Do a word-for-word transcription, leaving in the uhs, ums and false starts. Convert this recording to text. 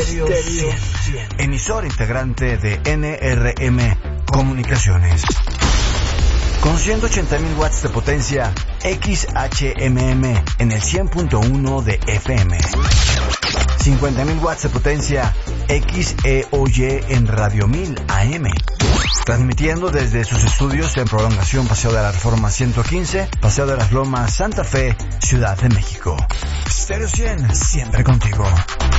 Stereo cien. Emisor integrante de N R M Comunicaciones. Con ciento ochenta mil watts de potencia, X H M M en el cien punto uno de F M. cincuenta mil watts de potencia, X E O Y en Radio mil A M. Transmitiendo desde sus estudios en Prolongación Paseo de la Reforma ciento quince, Paseo de las Lomas, Santa Fe, Ciudad de México. Stereo cien, siempre contigo.